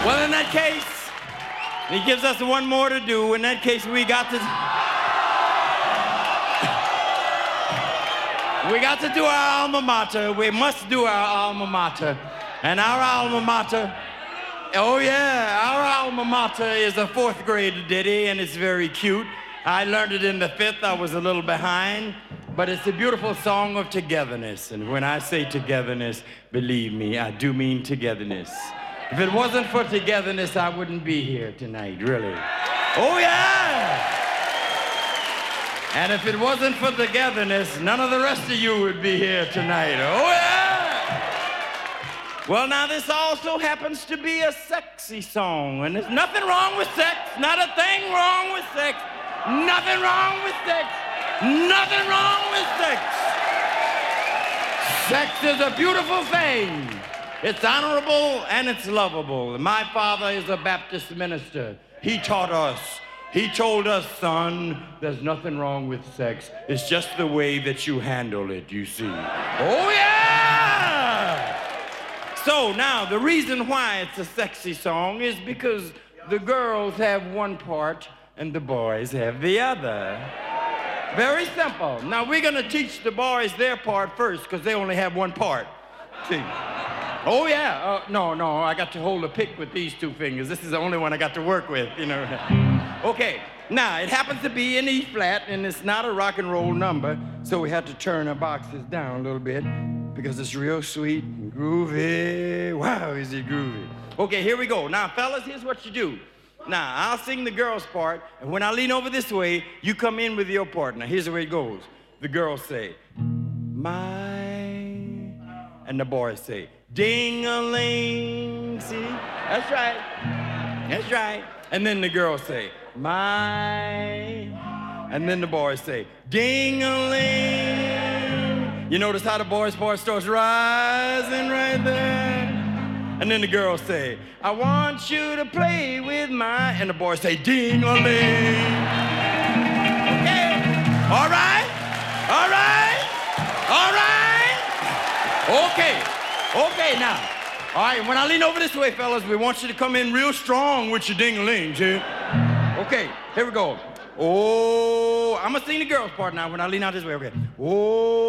Well, in that case, he gives us one more to do. In that case, we got to do our alma mater. We must do our alma mater. And our alma mater, oh yeah, our alma mater is a fourth grade ditty, and it's very cute. I learned it in the fifth. I was a little behind. But it's a beautiful song of togetherness. And when I say togetherness, believe me, I do mean togetherness. If it wasn't for togetherness, I wouldn't be here tonight, really. Oh, yeah! And if it wasn't for togetherness, none of the rest of you would be here tonight. Oh, yeah! Well, now, this also happens to be a sexy song. And there's nothing wrong with sex. Not a thing wrong with sex. Nothing wrong with sex. Nothing wrong with sex. Sex is a beautiful thing. It's honorable and it's lovable. My father is a Baptist minister. He taught us. He told us, son, there's nothing wrong with sex. It's just the way that you handle it, you see. Oh, yeah! So now, the reason why it's a sexy song is because the girls have one part and the boys have the other. Very simple. Now, we're going to teach the boys their part first because they only have one part. See? Oh, yeah. No, I got to hold a pick with these two fingers. This is the only one I got to work with, you know. Okay. Now, it happens to be in E-flat, and it's not a rock and roll number, so we had to turn our boxes down a little bit because it's real sweet and groovy. Wow, is it groovy. Okay, here we go. Now, fellas, here's what you do. Now, I'll sing the girl's part, and when I lean over this way, you come in with your part. Now, here's the way it goes. The girls say, my, and the boys say, ding-a-ling. See? That's right. That's right. And then the girls say, my, and then the boys say, ding-a-ling. You notice how the boys' part starts rising right there? And then the girls say, I want you to play with my, and the boys say, ding-a-ling. Okay? All right? All right? All right? Okay. Okay, now. All right, when I lean over this way, fellas, we want you to come in real strong with your ding-a-ling, see? Okay, here we go. Oh, I'm going to sing the girls' part now when I lean out this way. Okay. Oh.